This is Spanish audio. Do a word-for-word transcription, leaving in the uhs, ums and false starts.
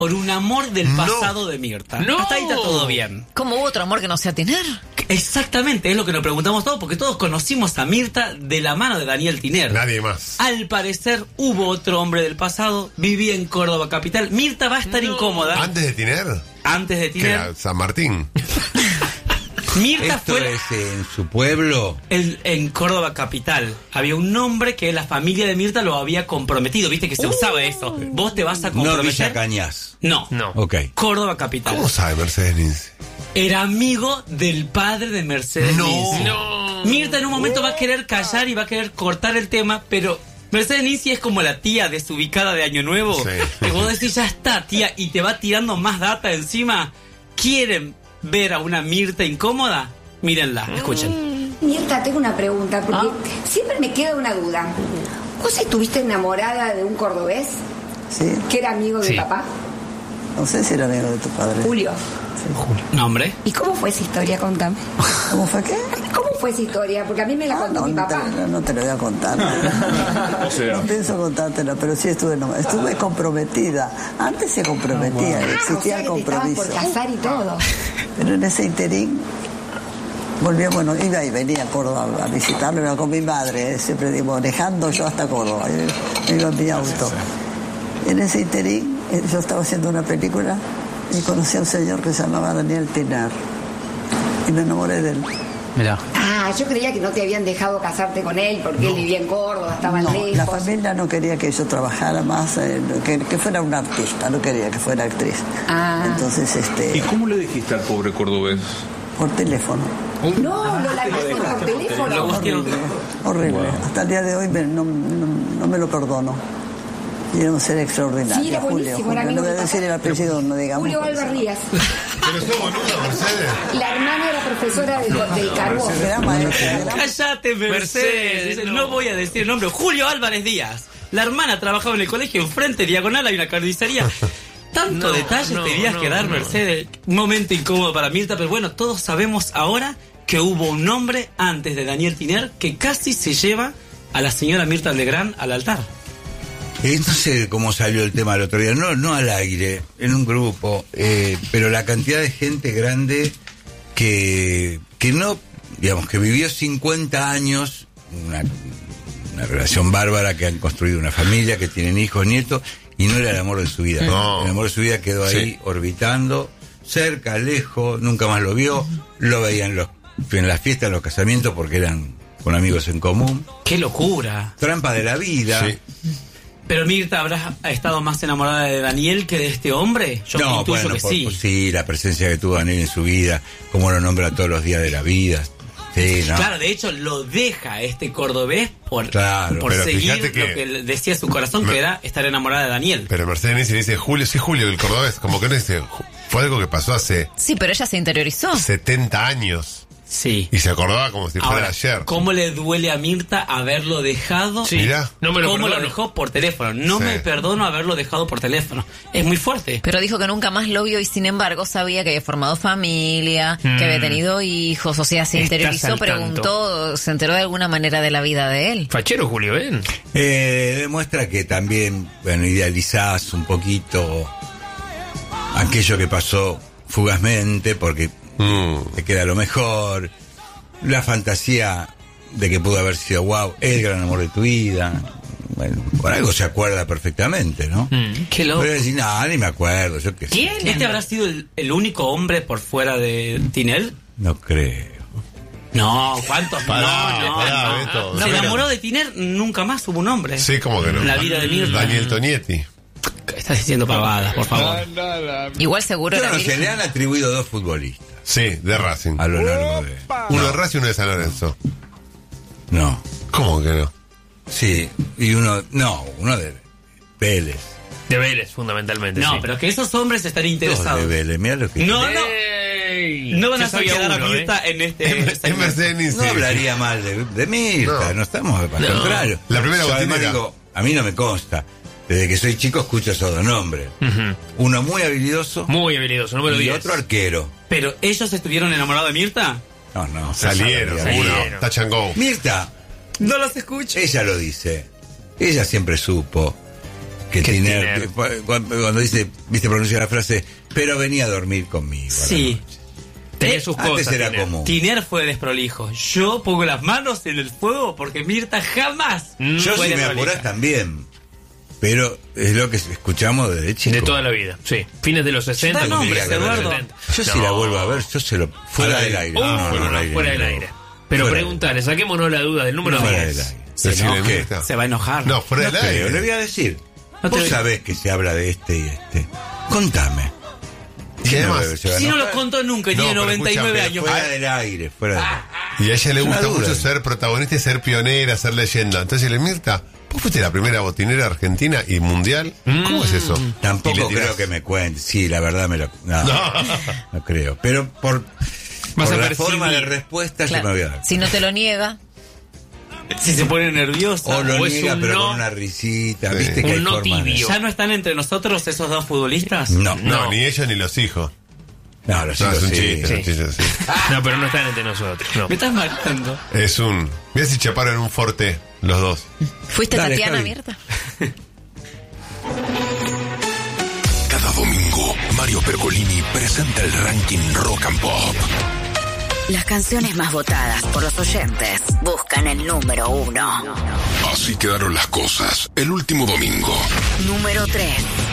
por un amor del No. pasado de Mirta. No. Hasta ahí está todo bien. ¿Cómo hubo otro amor que no sea Tiner? Exactamente, es lo que nos preguntamos todos, porque todos conocimos a Mirta de la mano de Daniel Tiner. Nadie más. Al parecer hubo otro hombre del pasado, vivía en Córdoba capital. Mirta va a estar No. incómoda. Antes de Tiner, Antes de que Tiner, era San Martín. Mirta Esto fue es en su pueblo. el- en Córdoba capital. Había un nombre que la familia de Mirta lo había comprometido. Viste que se usaba eso. Vos te vas a No Villa comprometer. Cañas. No, No. Ok. Córdoba capital. ¿Cómo sabe Mercedes Ninzi? Era amigo del padre de Mercedes No. Ninzi. No. Mirta en un momento va a querer callar y va a querer cortar el tema, pero Mercedes Ninzi es como la tía desubicada de Año Nuevo. Sí. Que vos decís, ya está, tía, y te va tirando más data encima. ¿Quieren ver a una Mirta incómoda? Mírenla, escuchen. Mirta, tengo una pregunta, porque Ah. siempre me queda una duda. ¿Vos estuviste enamorada de un cordobés Sí, que era amigo de Sí. papá? no sé si era amigo de tu padre. Julio. ¿Nombre? ¿Y cómo fue esa historia? Contame. ¿Cómo fue qué? ¿Cómo fue esa historia? Porque a mí me la contó no, mi no te, papá. no, no te lo voy a contar. No pienso contártela, pero sí estuve enamorada. Estuve comprometida. Antes se comprometía, Ah, o existía sea el que te estabas compromiso. por casar y todo. Pero en ese interín volvía, bueno, iba y venía a Córdoba a visitarlo, iba con mi madre, eh, siempre digo, manejando yo hasta Córdoba, yo iba en mi auto. En ese interín eh, yo estaba haciendo una película y conocí a un señor que se llamaba Daniel Tiner y me enamoré de él. Mirá. Ah, yo creía que no te habían dejado casarte con él porque él vivía en Córdoba, estaba No, lejos. la familia no quería que yo trabajara más, eh, que, que fuera una artista, no quería que fuera actriz. Ah. Entonces, ¿Y este, cómo le dijiste al pobre cordobés? por teléfono. No, lo largaste por teléfono. Lo busqué. Horrible. Hasta el día de hoy me- no, no, no me lo perdono. Y era un ser extraordinario. Sí, era Julio, buenísimo, Julio. era amigo No voy a de decir papá. el apellido, no digamos. Julio porque Álvarez se- Díaz. Pero sos boluda, Mercedes. La hermana era profesora del, del Carbón. Era maestra, era- Cállate, Mercedes. Mercedes, Dice, no. no voy a decir el nombre. Julio Álvarez Díaz. La hermana trabajaba en el colegio, enfrente, diagonal, hay una carnicería. Tanto No, detalle no, tenías no, que dar, no. Mercedes. Un momento incómodo para Mirta, pero bueno, todos sabemos ahora que hubo un hombre antes de Daniel Tiner que casi se lleva a la señora Mirta Legrand al altar. Eh, no sé cómo salió el tema el otro día, no, no al aire, en un grupo, eh, pero la cantidad de gente grande que, que no, digamos, que vivió cincuenta años, una, una relación bárbara, que han construido una familia, que tienen hijos, nietos, y no era el amor de su vida. No. El amor de su vida quedó ahí Sí. orbitando, cerca, lejos, nunca más lo vio, lo veían los, en las fiestas, en los casamientos, porque eran con amigos en común. ¡Qué locura! Trampa de la vida. Sí. Pero Mirta, ¿habrás estado más enamorada de Daniel que de este hombre? Yo no, intuyo bueno, que por- sí. por- sí, la presencia que tuvo Daniel en su vida, cómo lo nombra todos los días de la vida. Sí, ¿no? Claro, de hecho lo deja este cordobés por, Claro, por pero seguir fíjate que- lo que le decía su corazón, Me- que era estar enamorada de Daniel. Pero Mercedes Ninzi dice Julio, sí, Julio, el cordobés. Como que no dice, Ju- fue algo que pasó hace Sí, pero ella se interiorizó. setenta años. Sí. Y se acordaba como si fuera Ahora, ayer. ¿cómo le duele a Mirta haberlo dejado? Sí. Mirá. No me lo ¿Cómo lo perdono. dejó por teléfono? No Sí. me perdono haberlo dejado por teléfono. Es muy fuerte. Pero dijo que nunca más lo vio y sin embargo sabía que había formado familia, Mm. que había tenido hijos, o sea, se Estás interiorizó, al preguntó, se enteró de alguna manera de la vida de él. Fachero, Julio, ¿ven? Eh, demuestra que también, bueno, idealizás un poquito aquello que pasó fugazmente, porque Mm. te queda lo mejor. La fantasía de que pudo haber sido, wow, el gran amor de tu vida. Bueno, por algo se acuerda perfectamente, ¿no? Mm. Qué loco. Pero decir, no, ni me acuerdo, yo qué sé. ¿Quién? ¿Este habrá sido el, el único hombre por fuera de Tinel? No creo. No, ¿cuántos? Pará, no, no, pará, no. Beto. Se Sí, enamoró de Tiner, nunca más hubo un hombre. Sí, como que no. En la vida de Mirta. Daniel Tonietti. Estás diciendo pavadas, por favor. Igual seguro Yo era no sé, virgen. le han atribuido dos futbolistas Sí, de Racing. a lo largo de... Uno de Racing y uno de San Lorenzo. No. ¿Cómo que no? Sí, y uno, no, uno de Vélez. De Vélez, fundamentalmente. No, sí. pero que esos hombres están Dos interesados. de Vélez, mirá lo que... No, no. Ey, No van a yo sabía quedar a uno, Mirta ¿eh? en este. Es es Mercedes Ninzi. No hablaría mal de, de Mirta, no, No. estamos al No. contrario. La primera Yo además botinera. digo, a mí no me consta. Desde que soy chico escucho esos dos nombres. Ujú. Uno muy habilidoso Muy habilidoso, número y diez. otro arquero. Pero ellos estuvieron enamorados de Mirta. No, no. Salieron, no sabía. uno. Salieron. Touch and go. Mirta, No los escucho. ella lo dice. Ella siempre supo Que Que Tiner, Tiner. cuando, cuando dice, viste, pronuncia la frase, pero venía a dormir conmigo. a la Sí. noche. Tenía Eh, sus Antes cosas. era Tiner. común. Tiner fue desprolijo. Yo pongo las manos en el fuego porque Mirta jamás Mm. Yo fue si me desprolija. apurás también. Pero es lo que escuchamos desde chico. De toda la vida, sí. Fines de los sesenta, Da nombres, comienzos de los Eduardo. setenta. Yo si No. la vuelvo a ver, yo se lo... Fuera Al del aire. aire. Uh, No, no, no, al aire, fuera no. del aire. Pero Fuera preguntarle, saquémonos la duda del número Fuera del diez. aire. Se Decirle, enoje, Mirta. se va a enojar. No, fuera No del creo, aire. le voy a decir. No te Vos voy- sabés que se habla de este y este. Contame. Y ¿Quién además, no se va a Si no enojar? lo contó nunca y No, tiene pero noventa y nueve escuchame, años. Fuera del aire, fuera del aire. Y a ella le Es una gusta duda. mucho ser protagonista y ser pionera, ser leyenda. Entonces le Mirta, vos fuiste la primera botinera argentina y mundial. ¿Cómo es eso? Y le Tampoco tirás. creo que me cuente. Sí, la verdad me lo... No, no, creo. Pero por, Vas por a la percibir. forma de respuesta Claro. yo me voy a dar. Si no te lo niega, Si se pone nerviosa. O lo o es niega, un pero no. con una risita. Sí. ¿Viste que Un hay no formas de- tibio. ¿Ya no están entre nosotros esos dos futbolistas? No, No, No. ni ellos ni los hijos. no, los No, chicos es un sí. chiste, sí. es un chiste, sí. No, pero no están entre nosotros. No. Me estás matando. Es un... Mira si chaparon en un forte los dos. ¿fuiste Dale, Tatiana, Javi. Mirta? Cada domingo, Mario Pergolini presenta el ranking Rock and Pop. Las canciones más votadas por los oyentes buscan el número uno. Así quedaron las cosas el último domingo. Número tres.